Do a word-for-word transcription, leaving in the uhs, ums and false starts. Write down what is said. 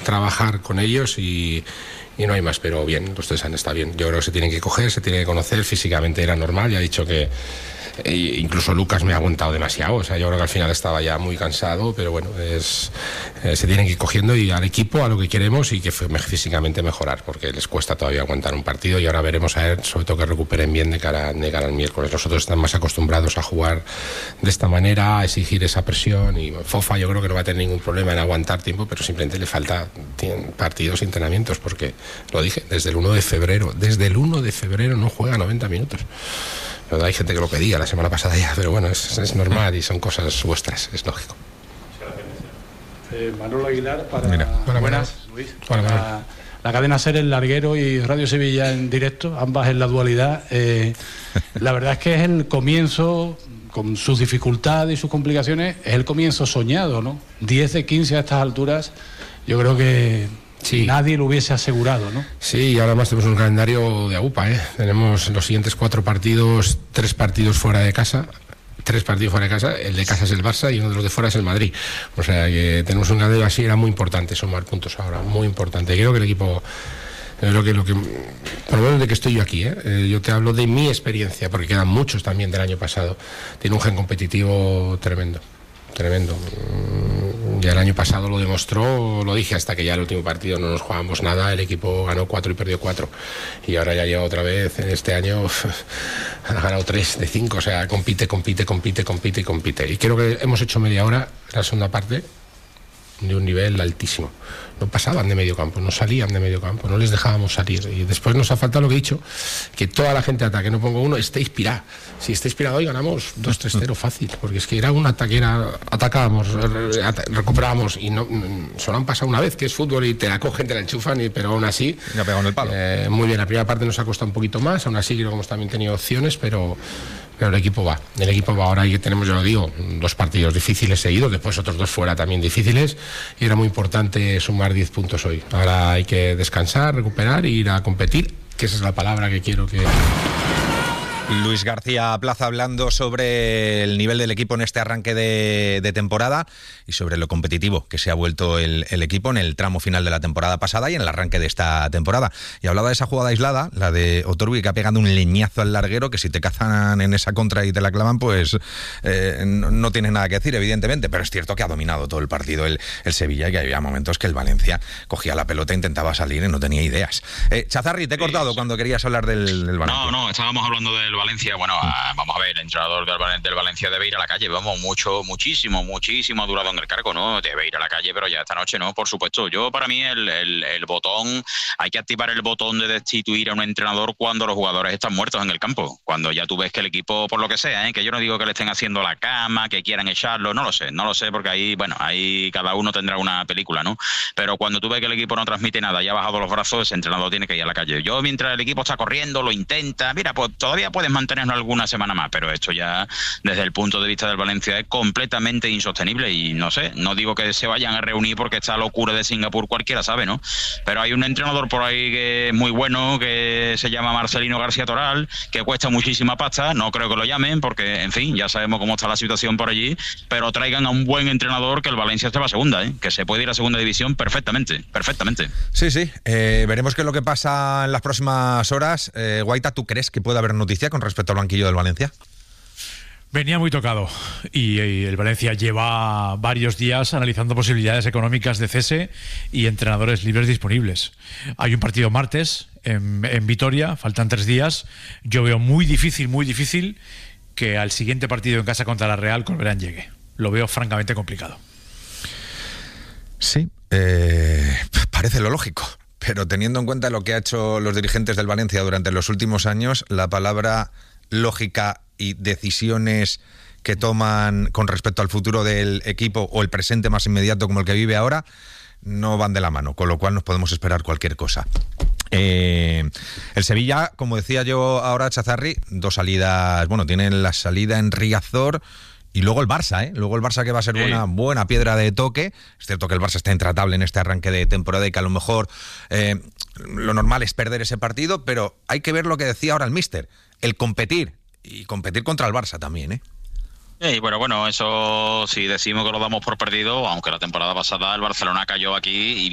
trabajar con ellos y, y no hay más, pero bien, los tres han estado bien. Yo creo que se tienen que coger, se tienen que conocer, físicamente era normal, ya he dicho que e incluso Lucas me ha aguantado demasiado, o sea, yo creo que al final estaba ya muy cansado, pero bueno, es, eh, se tienen que ir cogiendo y al equipo a lo que queremos y que físicamente mejorar, porque les cuesta todavía aguantar un partido y ahora veremos a ver, sobre todo que recuperen bien de cara, de cara al miércoles. Nosotros están más acostumbrados a jugar de esta manera, a exigir esa presión y Fofa yo creo que no va a tener ningún problema en aguantar tiempo, pero simplemente le falta partidos y entrenamientos, porque lo dije, desde el uno de febrero, desde el uno de febrero no juega noventa minutos. Hay gente que lo pedía la semana pasada ya, pero bueno, es, es normal y son cosas vuestras, es lógico. Eh, Manolo Aguilar para... Mira, buenas, buenas. Luis. Hola, la, la cadena SER, El Larguero y Radio Sevilla en directo, ambas en la dualidad. Eh, la verdad es que es el comienzo, con sus dificultades y sus complicaciones, es el comienzo soñado, ¿no? diez de quince a estas alturas, yo creo que... Sí. Nadie lo hubiese asegurado, ¿no? Sí, y ahora más tenemos un calendario de agupa, ¿eh? Tenemos los siguientes cuatro partidos, tres partidos fuera de casa, tres partidos fuera de casa, el de casa es el Barça y uno de los de fuera es el Madrid. O sea, que tenemos un calendario así, era muy importante sumar puntos ahora, muy importante. Creo que el equipo... Creo que lo que, por lo menos de que estoy yo aquí, ¿eh? Eh, yo te hablo de mi experiencia, porque quedan muchos también del año pasado. Tiene un gen competitivo tremendo. Tremendo. Ya el año pasado lo demostró, lo dije, hasta que ya el último partido no nos jugábamos nada, el equipo ganó cuatro y perdió cuatro. Y ahora ya llega otra vez, en este año ha ganado tres de cinco, o sea, compite, compite, compite, compite y compite. Y creo que hemos hecho media hora, la segunda parte, de un nivel altísimo. No pasaban de medio campo, no salían de medio campo, no les dejábamos salir. Y después nos ha faltado lo que he dicho, que toda la gente ataque, no pongo uno, esté inspirada. Si está inspirado hoy ganamos dos tres cero fácil, porque es que era un ataque, era, atacábamos, recuperábamos y no, solo han pasado una vez, que es fútbol y te la cogen, te la enchufan, y, pero aún así... Ya pegado en el palo. Eh, muy bien, la primera parte nos ha costado un poquito más, aún así creo que hemos también tenido opciones, pero... Pero el equipo va, el equipo va ahora y tenemos, yo lo digo, dos partidos difíciles seguidos, después otros dos fuera también difíciles y era muy importante sumar diez puntos hoy. Ahora hay que descansar, recuperar e ir a competir, que esa es la palabra que quiero que... Luis García Plaza hablando sobre el nivel del equipo en este arranque de, de temporada y sobre lo competitivo que se ha vuelto el, el equipo en el tramo final de la temporada pasada y en el arranque de esta temporada. Y hablaba de esa jugada aislada, la de Otorbi, que ha pegado un leñazo al larguero, que si te cazan en esa contra y te la clavan, pues eh, no, no tienes nada que decir, evidentemente, pero es cierto que ha dominado todo el partido el, el Sevilla y que había momentos que el Valencia cogía la pelota, intentaba salir y no tenía ideas. Eh, Chazarri, te he cortado sí, cuando querías hablar del, del Valencia. No, no, estábamos hablando del Valencia. Bueno, uh, vamos a ver, el entrenador del, del Valencia debe ir a la calle, vamos, mucho, muchísimo, muchísimo ha durado en el cargo, ¿no? Debe ir a la calle, pero ya esta noche no, por supuesto. Yo, para mí, el, el, el botón, hay que activar el botón de destituir a un entrenador cuando los jugadores están muertos en el campo, cuando ya tú ves que el equipo, por lo que sea, ¿eh? Que yo no digo que le estén haciendo la cama, que quieran echarlo, no lo sé, no lo sé, porque ahí, bueno, ahí cada uno tendrá una película, ¿no? Pero cuando tú ves que el equipo no transmite nada y ha bajado los brazos, ese entrenador tiene que ir a la calle. Yo, mientras el equipo está corriendo, lo intenta, mira, pues todavía puedes mantenernos alguna semana más, pero esto ya desde el punto de vista del Valencia es completamente insostenible y no sé, no digo que se vayan a reunir porque esta locura de Singapur cualquiera sabe, ¿no? Pero hay un entrenador por ahí que es muy bueno, que se llama Marcelino García Toral, que cuesta muchísima pasta, no creo que lo llamen porque, en fin, ya sabemos cómo está la situación por allí, pero traigan a un buen entrenador, que el Valencia se va a segunda, ¿eh? Que se puede ir a segunda división perfectamente, perfectamente. Sí, sí, eh, veremos qué es lo que pasa en las próximas horas. Eh, Guaita, ¿tú crees que puede haber noticia con respecto al banquillo del Valencia? Venía muy tocado y, y el Valencia lleva varios días analizando posibilidades económicas de cese y entrenadores libres disponibles. Hay un partido martes en, en Vitoria, faltan tres días. Yo veo muy difícil, muy difícil que al siguiente partido en casa contra la Real Corberán llegue. Lo veo francamente complicado. Sí, eh, parece lo lógico, pero teniendo en cuenta lo que han hecho los dirigentes del Valencia durante los últimos años, la palabra lógica y decisiones que toman con respecto al futuro del equipo o el presente más inmediato como el que vive ahora no van de la mano, con lo cual nos podemos esperar cualquier cosa. Eh, el Sevilla, como decía yo ahora, Chazarri, dos salidas, bueno, tienen la salida en Riazor y luego el Barça, ¿eh? Luego el Barça, que va a ser buena, buena piedra de toque. Es cierto que el Barça está intratable en este arranque de temporada y que a lo mejor eh, lo normal es perder ese partido, pero hay que ver lo que decía ahora el míster, el competir, y competir contra el Barça también, ¿eh? Y bueno, bueno, eso si decimos que lo damos por perdido, aunque la temporada pasada el Barcelona cayó aquí y